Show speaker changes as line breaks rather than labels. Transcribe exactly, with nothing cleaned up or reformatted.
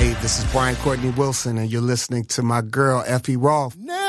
Hey, this is Brian Courtney Wilson, and you're listening to my girl, Effie Roth.
Now